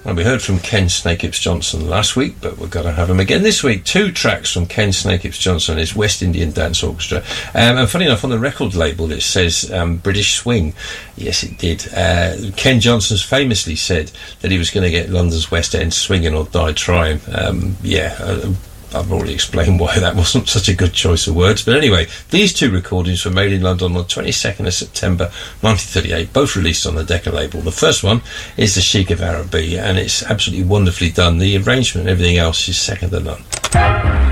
And we heard from Ken Snakehips Johnson last week, but we're going to have him again this week. 2 tracks from Ken Snakehips Johnson, his West Indian Dance Orchestra. And funny enough, on the record label it says British Swing. Yes, it did. Ken Johnson's famously said that he was going to get London's West End swinging or die trying. I've already explained why that wasn't such a good choice of words. But anyway, these 2 recordings were made in London on the 22nd of September 1938, both released on the Decca label. The first one is The Sheik of Araby, and it's absolutely wonderfully done. The arrangement and everything else is second to none.